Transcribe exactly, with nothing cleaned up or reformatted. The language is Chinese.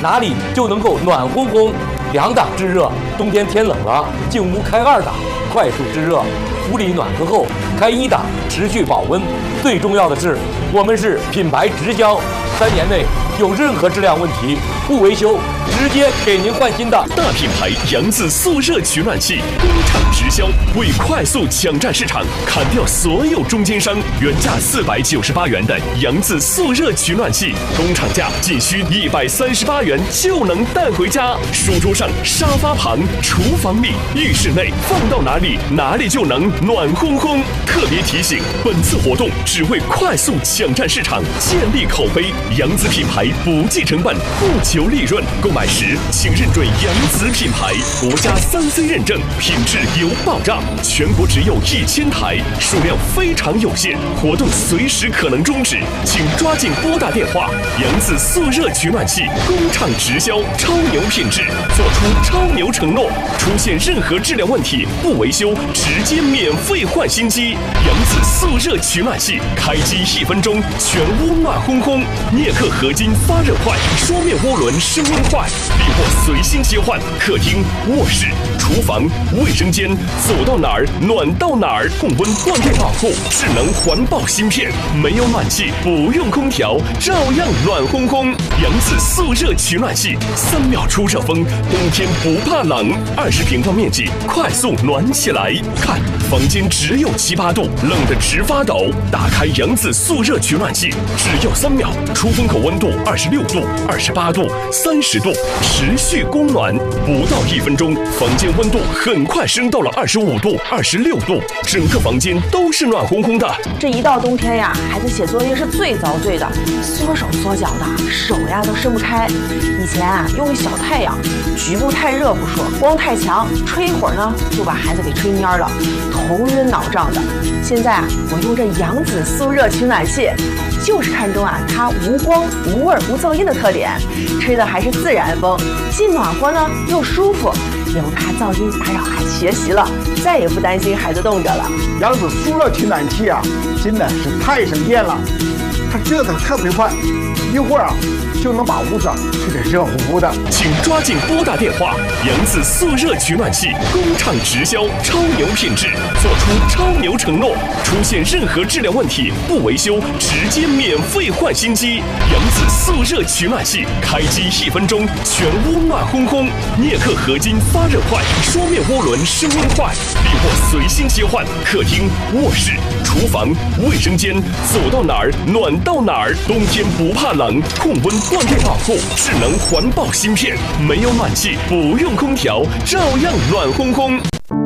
哪里就能够暖烘烘。两档制热，冬天天冷了，进屋开二档，快速制热，处理暖和后开一档，持续保温。最重要的是，我们是品牌直销，三年内有任何质量问题不维修，直接给您换新的。 大品牌扬子速热取暖器，工厂直销，为快速抢占市场，砍掉所有中间商。原价四百九十八元的扬子速热取暖器，工厂价仅需一百三十八元就能带回家。书桌上、沙发旁、厨房里、浴室内，放到哪里哪里就能暖烘烘。特别提醒，本次活动只为快速抢占市场，建立口碑。扬子品牌不计成本，不求利润。购买时请认准扬子品牌，国家三 C 认证，品质有保障。全国只有一千台，数量非常有限，活动随时可能终止，请抓紧拨打电话。扬子速热取暖器，工厂直销，超牛品质，做出超牛承诺。出现任何质量问题，不维修，直接免费换新机。扬子速热取暖器，开机一分钟，全屋暖烘烘。镍克合金发热坏，桌面涡轮升温坏，力或随心切换。客厅、卧室、厨房、卫生间，走到哪儿暖到哪儿。控温断电保护，智能环保芯片，没有暖气，不用空调，照样暖烘烘。扬子速热取暖器，三秒出热风，冬天不怕冷。二十平方面积，快速暖起来。看，房间只有七八度，冷得直发抖。打开扬子速热取暖器，只要三秒，出风口温度二十六度、二十八度、三十度，持续供暖。不到一分钟，房间温度很快升到了二十五度、二十六度，整个房间都是暖烘烘的。 这一到冬天呀，孩子写作业是最遭罪的，缩手缩脚的，手呀都伸不开。以前啊，用个小太阳，局部太热不说，光太强，吹一会儿呢，就把孩子给吹蔫了，头晕脑胀的。现在啊，我用这扬子速热取暖器，就是看中啊它无光、无味、无噪音的特点，吹的还是自然风，既暖和呢又舒服，也不怕噪音打扰孩子学习了，再也不担心孩子冻着了。 扬子速热取暖器啊，真的是太省电了，它热的特别快，一会儿啊就能把屋子吹得热乎乎的。 请抓紧拨打电话，扬子速热取暖器，工厂直销，超牛品质，做出超牛承诺。出现任何质量问题，不维修，直接免费换新机。扬子速热取暖器，开机一分钟，全屋暖烘烘。镍克合金发热坏，桌面涡轮升温坏，力或随心切换。客厅、卧室、厨房、卫生间，走到哪儿暖到哪儿。冬天不怕冷，控温断电保护，智能环保芯片，没有暖气，不用空调，照样暖烘烘。